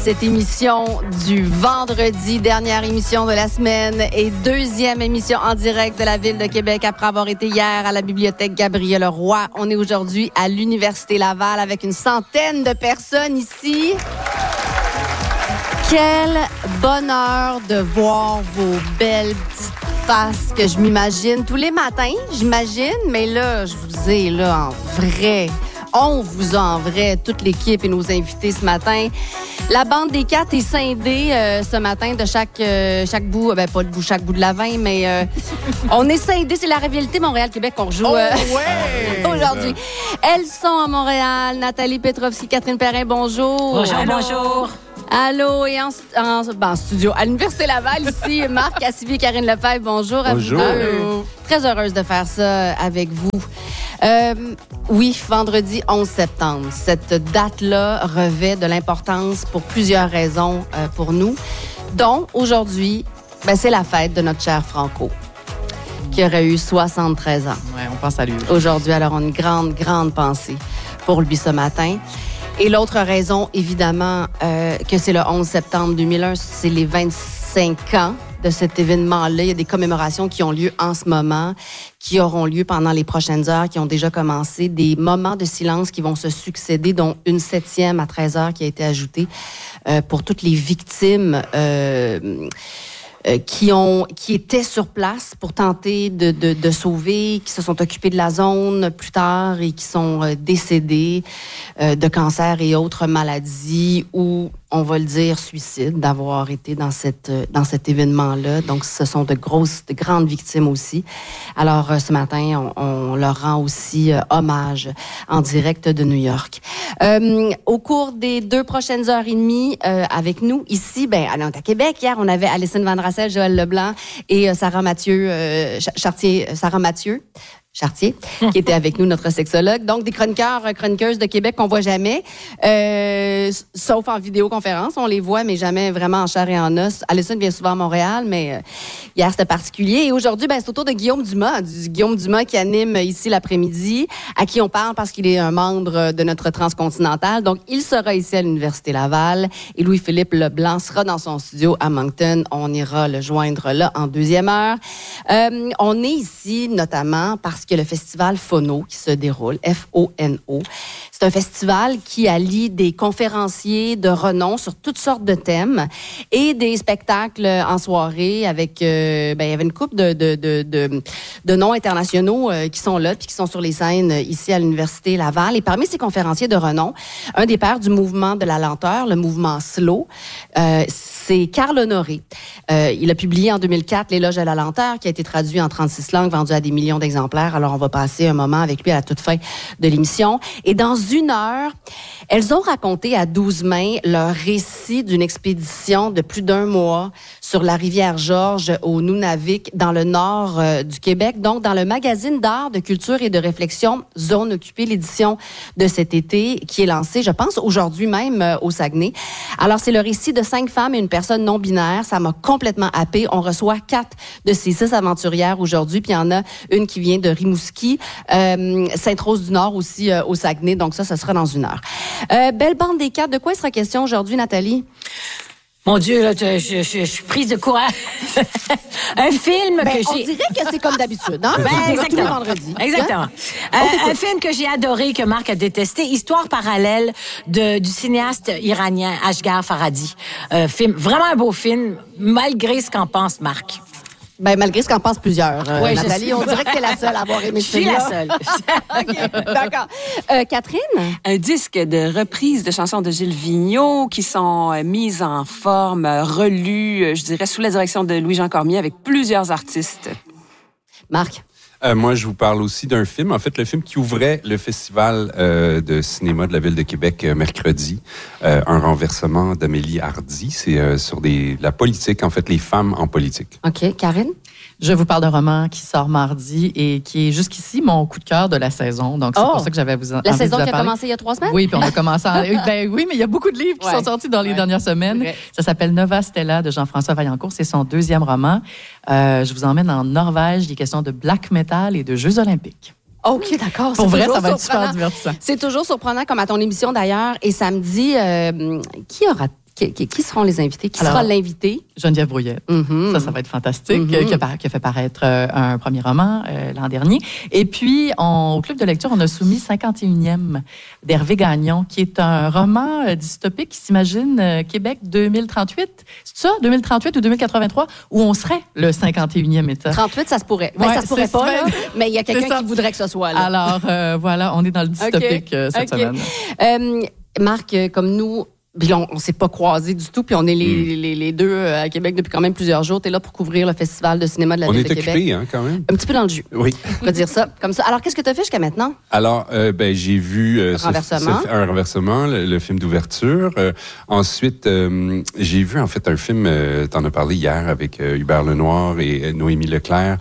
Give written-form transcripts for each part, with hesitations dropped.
cette émission du vendredi, dernière émission de la semaine et deuxième émission en direct de la Ville de Québec après avoir été hier à la bibliothèque Gabriel-Roy. On est aujourd'hui à l'Université Laval avec une centaine de personnes ici. Quel bonheur de voir vos belles petites faces que je m'imagine tous les matins, j'imagine, mais là, je vous ai là en vrai. On vous a en vrai, toute l'équipe et nos invités ce matin. La bande des 4 est scindée ce matin de chaque bout, pas de chaque bout de la 20, mais on est scindés. C'est la rivalité Montréal-Québec qu'on joue aujourd'hui. Elles sont à Montréal. Nathalie Petrovski, Catherine Perrin, bonjour. Bonjour, bonjour. Allô, et en studio, à l'Université Laval, ici, Marc Cassivi et Karine Lefebvre, bonjour. Bonjour. À vous. Très heureuse de faire ça avec vous. Oui, vendredi 11 septembre. Cette date-là revêt de l'importance pour plusieurs raisons pour nous. Donc, aujourd'hui, c'est la fête de notre cher Franco, qui aurait eu 73 ans. Oui, on pense à lui. Aujourd'hui, alors, on a une grande, grande pensée pour lui ce matin. Et l'autre raison, évidemment, que c'est le 11 septembre 2001, c'est les 25 ans de cet événement-là. Il y a des commémorations qui ont lieu en ce moment, qui auront lieu pendant les prochaines heures, qui ont déjà commencé, des moments de silence qui vont se succéder, dont une 7e à 13 heures qui a été ajoutée pour toutes les victimes qui étaient sur place pour tenter de sauver, qui se sont occupés de la zone plus tard et qui sont décédés de cancer et autres maladies ou, on va le dire, suicide, d'avoir été dans cet événement-là. Donc, ce sont de grandes victimes aussi. Alors, ce matin, on leur rend aussi hommage en direct de New York. Au cours des 2 prochaines heures et demie, avec nous, ici, on est à Québec. Hier, on avait Alison Van Rassel, Joël Leblanc et Sarah Mathieu, Chartier, qui était avec nous, notre sexologue. Donc, des chroniqueuses de Québec qu'on voit jamais, sauf en vidéoconférence. On les voit, mais jamais vraiment en chair et en os. Alison vient souvent à Montréal, mais hier, c'était particulier. Et aujourd'hui, c'est au tour de Guillaume Dumas. Guillaume Dumas qui anime ici l'après-midi, à qui on parle parce qu'il est un membre de notre transcontinental. Donc, il sera ici à l'Université Laval. Et Louis-Philippe Leblanc sera dans son studio à Moncton. On ira le joindre là en deuxième heure. On est ici notamment parce que le festival Fono qui se déroule, F-O-N-O, c'est un festival qui allie des conférenciers de renom sur toutes sortes de thèmes et des spectacles en soirée avec, il y avait une couple de noms internationaux qui sont là puis qui sont sur les scènes ici à l'Université Laval. Et parmi ces conférenciers de renom, un des pères du mouvement de la lenteur, le mouvement slow, c'est Carl Honoré. Il a publié en 2004 L'éloge à la lenteur, qui a été traduit en 36 langues, vendu à des millions d'exemplaires. Alors, on va passer un moment avec lui à la toute fin de l'émission. Et dans 1 heure, elles ont raconté à 12 mains leur récit d'une expédition de plus d'1 mois sur la rivière Georges au Nunavik, dans le nord du Québec. Donc, dans le magazine d'art, de culture et de réflexion Zone occupée, l'édition de cet été, qui est lancée, je pense, aujourd'hui même au Saguenay. Alors, c'est le récit de 5 femmes et une personne non binaire. Ça m'a complètement happée. On reçoit 4 de ces 6 aventurières aujourd'hui, puis il y en a une qui vient de Rimouski, Sainte-Rose-du-Nord aussi au Saguenay. Donc ça sera dans 1 heure. Belle bande des 4. De quoi il sera question aujourd'hui, Nathalie? Mon Dieu, là, je suis prise de courage. Un film que j'ai... On dirait que c'est comme d'habitude, hein? Exactement. Tous les vendredis. Exactement. Hein? Un film que j'ai adoré, que Marc a détesté, Histoire parallèle du cinéaste iranien Asghar Farhadi. Vraiment un beau film, malgré ce qu'en pense Marc. Malgré ce qu'en pensent plusieurs, Nathalie, on dirait que t'es la seule à avoir aimé ce film-là. Je suis la seule. OK, d'accord. Catherine? Un disque de reprises de chansons de Gilles Vigneault qui sont mises en forme, relues, je dirais, sous la direction de Louis-Jean Cormier avec plusieurs artistes. Marc? Moi, je vous parle aussi d'un film, en fait, le film qui ouvrait le festival de cinéma de la Ville de Québec mercredi, Un renversement d'Amélie Hardy. C'est sur la politique, en fait, les femmes en politique. OK. Karine? Je vous parle d'un roman qui sort mardi et qui est jusqu'ici mon coup de cœur de la saison. Donc, c'est pour ça que j'avais envie de vous La saison parler. qui a commencé il y a 3 semaines? Oui, puis on a commencé oui, mais il y a beaucoup de livres qui sont sortis dans les dernières semaines. Ça s'appelle Nova Stella de Jean-François Vaillancourt. C'est son 2e roman. Je vous emmène en Norvège. Il est question de black metal et de Jeux olympiques. OK, d'accord. Pour vrai, ça va être super divertissant. C'est toujours surprenant, comme à ton émission d'ailleurs. Et samedi, qui Qui seront les invités? Qui sera l'invité? Geneviève Brouillette. Ça va être fantastique. Qui a fait paraître un premier roman l'an dernier. Et puis, au Club de lecture, on a soumis 51e d'Hervé Gagnon, qui est un roman dystopique qui s'imagine Québec 2038. C'est ça? 2038 ou 2083? Où on serait le 51e État. 38, ça se pourrait. Ça se pourrait pas, là, mais il y a quelqu'un qui voudrait que ce soit là. Alors, voilà, on est dans le dystopique cette semaine. Marc, comme nous, puis on ne s'est pas croisés du tout, puis on est les deux à Québec depuis quand même plusieurs jours. Tu es là pour couvrir le Festival de cinéma de la Ville de Québec. On est occupés, hein, quand même. Un petit peu dans le jus. Oui. On va dire ça comme ça. Alors, qu'est-ce que tu as fait jusqu'à maintenant? Alors, j'ai vu un renversement, le film d'ouverture. Ensuite, j'ai vu en fait un film, t'en as parlé hier avec Hubert Lenoir et Noémie Leclerc.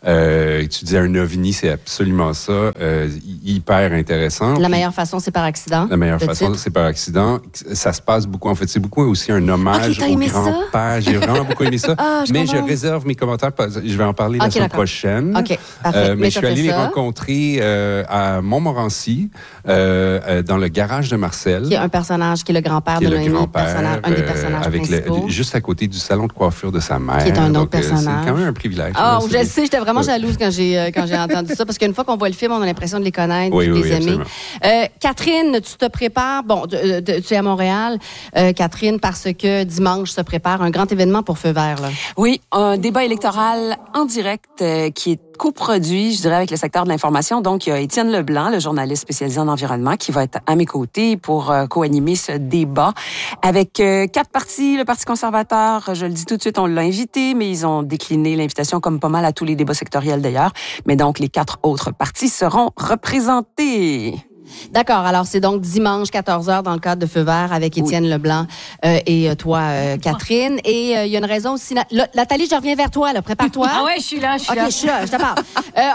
Tu disais un ovni, c'est absolument ça. Hyper intéressant. La meilleure façon, c'est par accident. La meilleure façon, c'est par accident. Ça se passe beaucoup. En fait, c'est beaucoup aussi un hommage au grand-père. J'ai vraiment beaucoup aimé ça. Mais je réserve mes commentaires. Je vais en parler la semaine prochaine. OK, parfait. Mais je suis allé les rencontrer à Montmorency, dans le garage de Marcel. Qui est un personnage qui est le grand-père de Noémie. Un des personnages principaux. Juste à côté du salon de coiffure de sa mère. Qui est un autre personnage. C'est quand même un privilège. Je sais, j'étais vraiment jalouse quand j'ai entendu ça. Parce qu'une fois qu'on voit le film, on a l'impression de les connaître, de les aimer. Catherine, tu te prépares. Bon, tu es à Montréal, Catherine, parce que dimanche se prépare un grand événement pour Feu vert. Là. Oui, un débat électoral en direct qui est coproduit, je dirais, avec le secteur de l'information. Donc, il y a Étienne Leblanc, le journaliste spécialisé en environnement, qui va être à mes côtés pour co-animer ce débat avec 4 partis. Le Parti conservateur, je le dis tout de suite, on l'a invité, mais ils ont décliné l'invitation comme pas mal à tous les débats sectoriels d'ailleurs. Mais donc, les 4 autres partis seront représentés. D'accord. Alors, c'est donc dimanche, 14h, dans le cadre de Feu vert, avec Étienne Leblanc et toi, Catherine. Et il y a une raison aussi. Nathalie, je reviens vers toi. Là. Prépare-toi. Ah ouais, je suis là. OK, je suis là. Je te parle.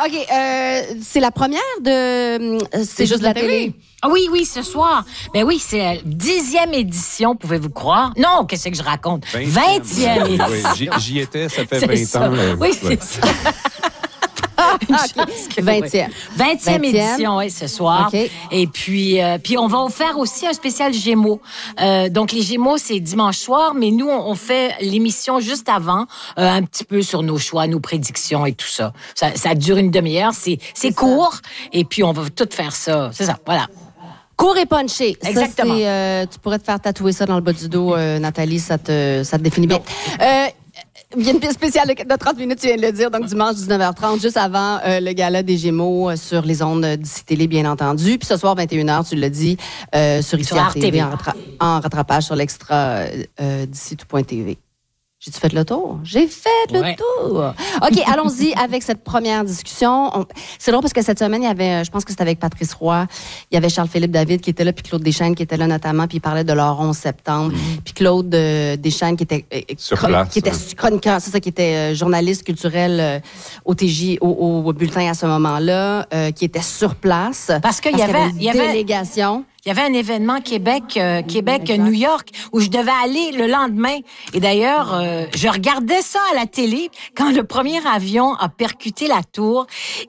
OK. C'est la première de C'est juste la télé. Ah oui, ce soir. Ben oui, c'est la 10e édition, pouvez-vous croire? Non, qu'est-ce que je raconte? 20e édition. Oui, j'y étais, ça fait 20 ans. Oui, c'est ça. 20e édition, oui, ce soir. Okay. Et puis on va faire aussi un spécial Gémeaux. Donc, les Gémeaux, c'est dimanche soir, mais nous, on fait l'émission juste avant, un petit peu sur nos choix, nos prédictions et tout ça. Ça dure une demi-heure, c'est court, et puis on va tout faire ça. C'est ça, voilà. Court et punché. Exactement. Ça, tu pourrais te faire tatouer ça dans le bas du dos, Nathalie, ça te définit bien. Il y a une pièce spéciale de 30 minutes, tu viens de le dire, donc dimanche 19h30, juste avant le gala des Gémeaux sur les ondes d'ICI Télé, bien entendu. Puis ce soir, 21h, tu l'as dit, sur ICI TV, en rattrapage sur l'extra d'ici tout.tv. J'ai-tu fait le tour? J'ai fait le tour! OK, allons-y avec cette première discussion. C'est drôle parce que cette semaine, il y avait, je pense que c'était avec Patrice Roy, il y avait Charles-Philippe David qui était là, puis Claude Deschênes qui était là notamment, puis il parlait de leur 11 septembre. Puis Claude Deschênes qui était chroniqueur, c'est ça, qui était journaliste culturel au TJ, au bulletin à ce moment-là, qui était sur place. Parce qu'il y avait une délégation. Il y avait un événement Québec-New York où je devais aller le lendemain. Et d'ailleurs, je regardais ça à la télé quand le premier avion a percuté la tour.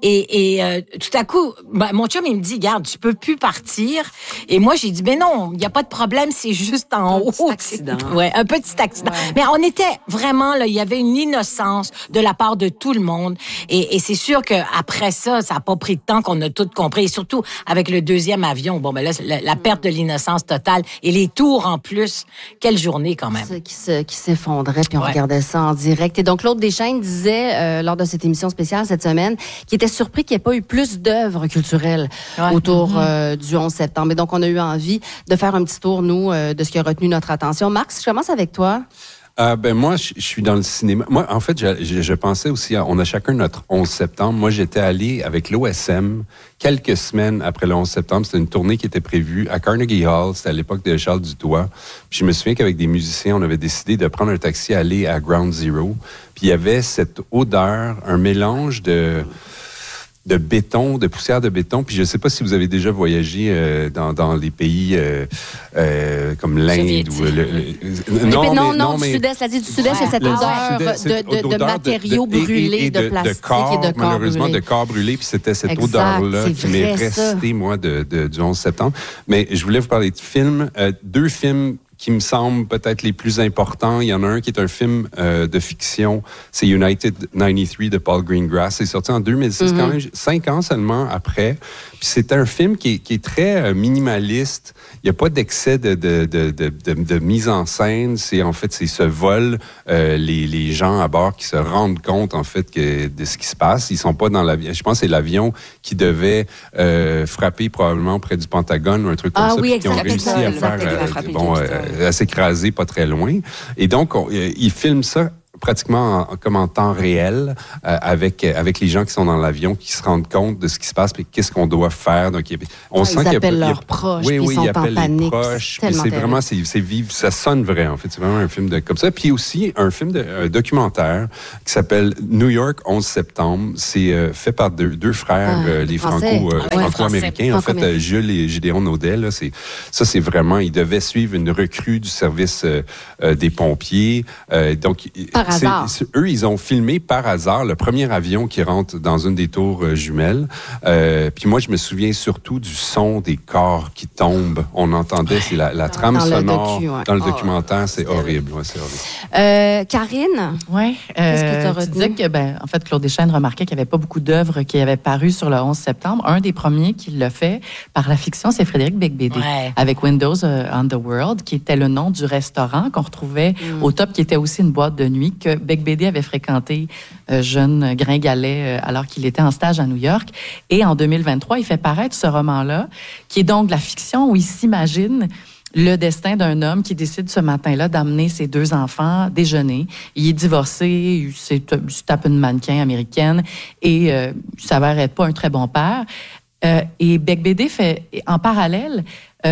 Et tout à coup, mon chum, il me dit, regarde, tu peux plus partir. Et moi, j'ai dit, ben non, il n'y a pas de problème, c'est juste en haut. Un petit accident. Ouais, un petit accident. Ouais. Mais on était vraiment, là, il y avait une innocence de la part de tout le monde. Et c'est sûr qu'après ça, ça n'a pas pris de temps qu'on a tout compris. Et surtout, avec le deuxième avion, bon, ben là, la perte de l'innocence totale et les tours en plus. Quelle journée quand même. Qui s'effondrait, puis on regardait ça en direct. Et donc, Claude Deschênes disait, lors de cette émission spéciale cette semaine, qu'il était surpris qu'il n'y ait pas eu plus d'œuvres culturelles autour du 11 septembre. Et donc, on a eu envie de faire un petit tour, nous, de ce qui a retenu notre attention. Marc, je commence avec toi. Moi, je suis dans le cinéma. Moi, en fait, je pensais aussi, on a chacun notre 11 septembre. Moi, j'étais allé avec l'OSM quelques semaines après le 11 septembre. C'était une tournée qui était prévue à Carnegie Hall. C'était à l'époque de Charles Dutoit. Puis je me souviens qu'avec des musiciens, on avait décidé de prendre un taxi, aller à Ground Zero. Puis il y avait cette odeur, un mélange de béton, de poussière de béton. Puis je ne sais pas si vous avez déjà voyagé dans les pays comme l'Inde ou non, du Sud-Est. Du Sud-Est, c'est cette odeur de matériaux brûlés, de plastique et de corps malheureusement, brûlés. de corps brûlés. Puis c'était cette odeur-là qui m'est restée, moi, du 11 septembre. Mais je voulais vous parler de films. 2 films qui me semblent peut-être les plus importants. Il y en a un qui est un film de fiction, c'est United 93 de Paul Greengrass. C'est sorti en 2006, quand même 5 ans seulement après. Puis c'est un film qui est très minimaliste. Il n'y a pas d'excès de mise en scène. C'est ce vol. Les gens à bord qui se rendent compte en fait de ce qui se passe. Ils sont pas dans l'avion. Je pense que c'est l'avion qui devait frapper probablement près du Pentagone ou un truc comme ça. Oui, puis qui ont réussi à faire à s'écraser pas très loin. Et donc ils filment ça pratiquement comme en temps réel avec les gens qui sont dans l'avion, qui se rendent compte de ce qui se passe et qu'est-ce qu'on doit faire. Donc, on sent ils appellent leurs proches, puis ils sont en panique. Proches, c'est vraiment, c'est vivre, ça sonne vrai, en fait. C'est vraiment un film comme ça. Puis aussi, un film documentaire qui s'appelle New York, 11 septembre. C'est fait par deux frères, les franco-américains. En fait, Jules et Gédéon Naudet, là, c'est vraiment, ils devaient suivre une recrue du service des pompiers. Donc, eux, ils ont filmé par hasard le premier avion qui rentre dans une des tours jumelles. Puis moi, je me souviens surtout du son des corps qui tombent. On entendait, c'est la trame sonore dans le documentaire. C'est horrible. Ouais, c'est horrible. Karine? Oui. Qu'est-ce que tu as retenu? Tu disais que, en fait, Claude Deschênes remarquait qu'il n'y avait pas beaucoup d'œuvres qui avaient paru sur le 11 septembre. Un des premiers qui l'a fait par la fiction, c'est Frédéric Beigbeder, avec Windows on the World, qui était le nom du restaurant qu'on retrouvait au top, qui était aussi une boîte de nuit que Beigbeder avait fréquenté jeune gringalet alors qu'il était en stage à New York. Et en 2023, il fait paraître ce roman-là, qui est donc de la fiction où il s'imagine le destin d'un homme qui décide ce matin-là d'amener ses 2 enfants déjeuner. Il est divorcé, il se tape une mannequin américaine et il s'avère être pas un très bon père. Et Beigbeder fait, en parallèle,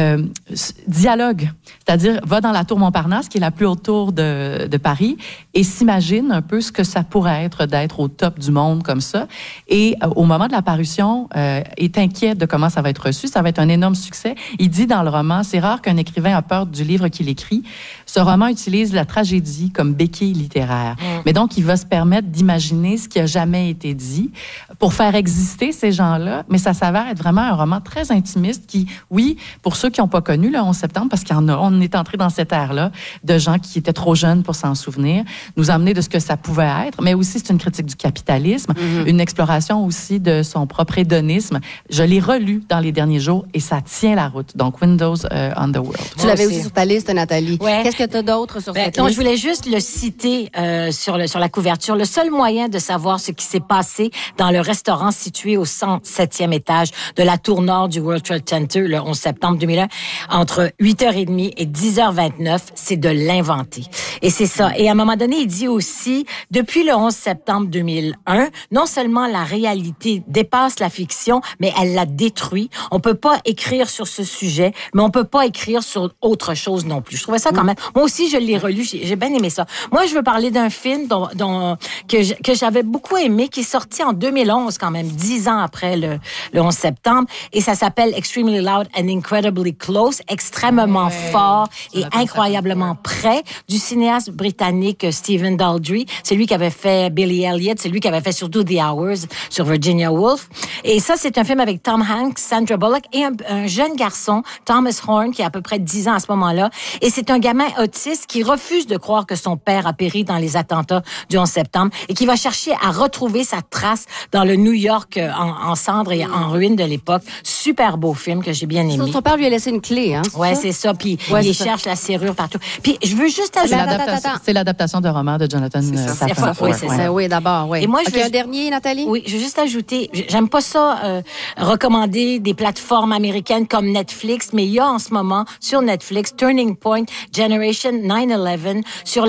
dialogue, c'est-à-dire va dans la tour Montparnasse, qui est la plus haute tour de Paris, et s'imagine un peu ce que ça pourrait être d'être au top du monde comme ça. Et au moment de la parution, est inquiet de comment ça va être reçu. Ça va être un énorme succès. Il dit dans le roman, c'est rare qu'un écrivain a peur du livre qu'il écrit. Ce roman utilise la tragédie comme béquille littéraire. Mais donc, il va se permettre d'imaginer ce qui a jamais été dit pour faire exister ces gens-là. Mais ça s'avère être vraiment un roman très intimiste qui, oui, pour ceux qui n'ont pas connu le 11 septembre, parce qu'on est entré dans cette ère-là de gens qui étaient trop jeunes pour s'en souvenir, nous amener de ce que ça pouvait être, mais aussi c'est une critique du capitalisme, une exploration aussi de son propre hédonisme. Je l'ai relu dans les derniers jours et ça tient la route. Donc, Windows on the World. Tu l'avais aussi sur ta liste, Nathalie. Ouais. Qu'est-ce que tu as d'autre sur cette liste? Je voulais juste le citer sur la couverture. Le seul moyen de savoir ce qui s'est passé dans le restaurant situé au 107e étage de la tour nord du World Trade Center le 11 septembre 2001, entre 8h30 et 10h29, c'est de l'inventer. Et c'est ça. Et à un moment donné, il dit aussi, depuis le 11 septembre 2001, non seulement la réalité dépasse la fiction, mais elle la détruit. On peut pas écrire sur ce sujet, mais on peut pas écrire sur autre chose non plus. Je trouvais ça quand même... Moi aussi, je l'ai relu, j'ai bien aimé ça. Moi, je veux parler d'un film que j'avais beaucoup aimé, qui est sorti en 2011, quand même, 10 ans après le 11 septembre, et ça s'appelle Extremely Loud and Incredibly Close, extrêmement fort et incroyablement près, du cinéaste britannique Stephen Daldry. C'est lui qui avait fait Billy Elliot, c'est lui qui avait fait surtout The Hours sur Virginia Woolf. Et ça, c'est un film avec Tom Hanks, Sandra Bullock et un jeune garçon, Thomas Horn, qui a à peu près 10 ans à ce moment-là. Et c'est un gamin autiste qui refuse de croire que son père a péri dans les attentats du 11 septembre et qui va chercher à retrouver sa trace dans le New York en cendres et en ruines de l'époque. Super beau film que j'ai bien aimé. Son père lui a laissé une clé, hein? Ouais, c'est ça. Puis il cherche la serrure partout. Puis je veux juste ajouter... C'est l'adaptation de roman de Jonathan Safran. Oui, c'est ça. Oui, d'abord, oui. Et moi, un dernier, Nathalie? Oui, je veux juste ajouter, j'aime pas ça recommander des plateformes américaines comme Netflix, mais il y a en ce moment sur Netflix Turning Point Generation 9/11 sur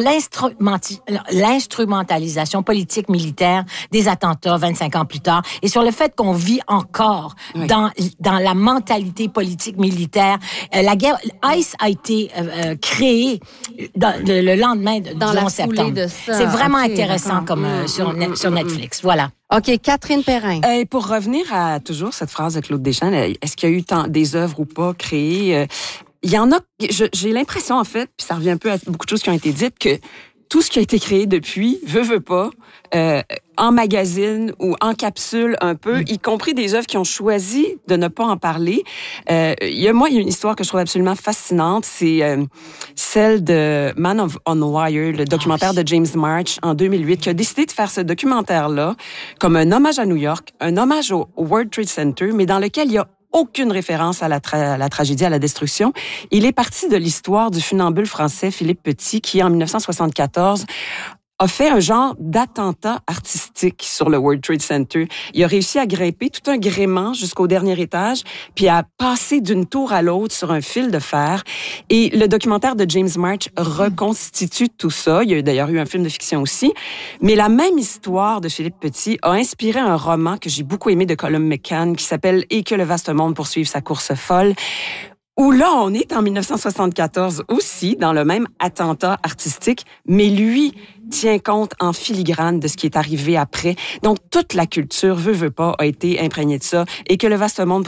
l'instrumentalisation politique militaire des attentats 25 ans plus tard et sur le fait qu'on vit encore dans la mentalité politique militaire. La guerre ICE a été créée le lendemain du 11 septembre. C'est vraiment intéressant comme sur Netflix. Voilà. OK, Catherine Perrin. Pour revenir à toujours cette phrase de Claude Deschênes, est-ce qu'il y a eu des œuvres ou pas créées? Il y en a, j'ai l'impression, en fait, puis ça revient un peu à beaucoup de choses qui ont été dites, que tout ce qui a été créé depuis, veut pas, en magazine ou en capsule un peu, y compris des œuvres qui ont choisi de ne pas en parler. Il y a une histoire que je trouve absolument fascinante, c'est celle de Man on Wire, le documentaire de James March en 2008, qui a décidé de faire ce documentaire-là comme un hommage à New York, un hommage au World Trade Center, mais dans lequel il y a aucune référence à la tragédie, à la destruction. Il est parti de l'histoire du funambule français Philippe Petit, qui, en 1974, a fait un genre d'attentat artistique sur le World Trade Center. Il a réussi à grimper tout un gréement jusqu'au dernier étage, puis à passer d'une tour à l'autre sur un fil de fer. Et le documentaire de James March reconstitue tout ça. Il y a d'ailleurs eu un film de fiction aussi. Mais la même histoire de Philippe Petit a inspiré un roman que j'ai beaucoup aimé de Colum McCann qui s'appelle « Et que le vaste monde poursuive sa course folle », où là, on est en 1974 aussi, dans le même attentat artistique, mais lui tient compte en filigrane de ce qui est arrivé après. Donc, toute la culture, veut pas, a été imprégnée de ça. Et que le vaste monde